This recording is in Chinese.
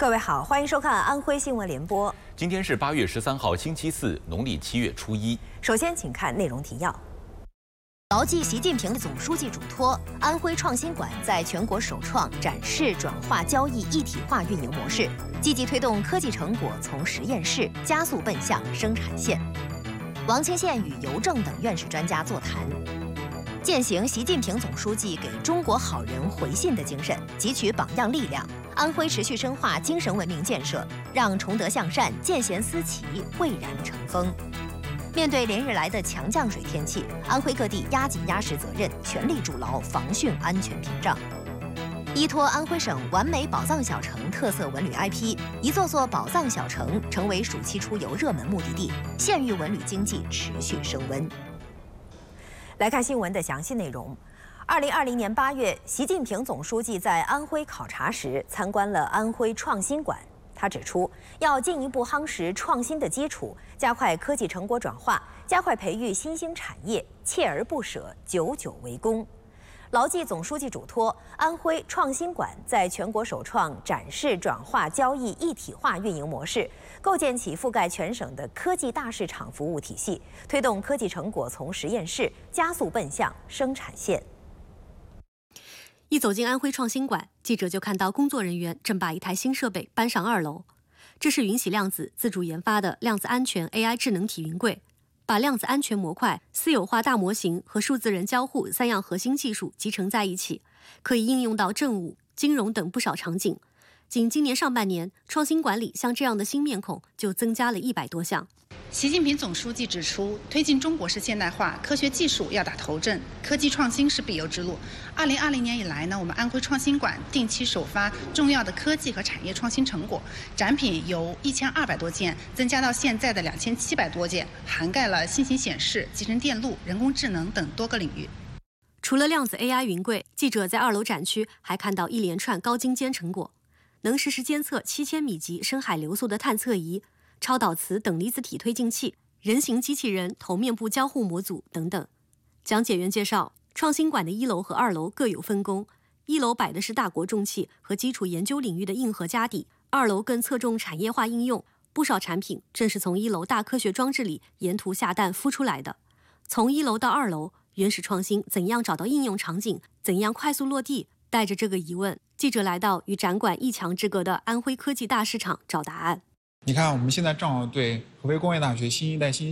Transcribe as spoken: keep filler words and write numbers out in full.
各位好，欢迎收看安徽新闻联播。 今天是八月十三号，星期四，农历七月初一。 首先，请看内容提要。牢记习近平总书记嘱托，安徽创新馆在全国首创展示转化交易一体化运营模式，积极推动科技成果从实验室加速奔向生产线。王清县与邮政等院士专家座谈。 践行习近平总书记给中国好人回信的精神，汲取榜样力量，安徽持续深化精神文明建设，让崇德向善、见贤思齐蔚然成风。面对连日来的强降水天气，安徽各地压紧压实责任，全力筑牢防汛安全屏障。依托安徽省完美宝藏小城特色文旅 I P， 一座座宝藏小城成为暑期出游热门目的地，县域文旅经济持续升温。 来看新闻的详细内容。二零二零年八月，习近平总书记在安徽考察时参观了安徽创新馆。他指出，要进一步夯实创新的基础，加快科技成果转化，加快培育新兴产业，锲而不舍，久久为功。 牢记总书记嘱托，安徽创新馆在全国首创展示转化交易一体化运营模式，构建起覆盖全省的科技大市场服务体系，推动科技成果从实验室加速奔向生产线。 一走进安徽创新馆，记者就看到工作人员正把一台新设备搬上二楼。这是云喜量子自主研发的量子安全 A I 智能体云柜。 把量子安全模块、私有化大模型和数字人交互三样核心技术集成在一起，可以应用到政务、金融等不少场景。仅今年上半年，创新馆里像这样的新面孔就增加了一百多项。 习近平总书记指出，推进中国式现代化，科学技术要打头阵，科技创新是必由之路。二零二零年以来呢，我们安徽创新馆定期首发重要的科技和产业创新成果，展品由一千二百多件增加到现在的两千七百多件，涵盖了新型显示、集成电路、人工智能等多个领域。 除了量子 A I 云柜，记者在二楼展区还看到一连串高精尖成果，能实时监测七千米级深海流速的探测仪。 超导磁等离子体推进器、人形机器人头面部交互模组等等。讲解员介绍，创新馆的一楼和二楼各有分工，一楼摆的是大国重器和基础研究领域的硬核家底，二楼更侧重产业化应用。不少产品正是从一楼大科学装置里沿途下蛋孵出来的。从一楼到二楼，原始创新怎样找到应用场景，怎样快速落地？带着这个疑问，记者来到与展馆一墙之隔的安徽科技大市场找答案。 你看，我们现在正好对合肥工业大学新一代新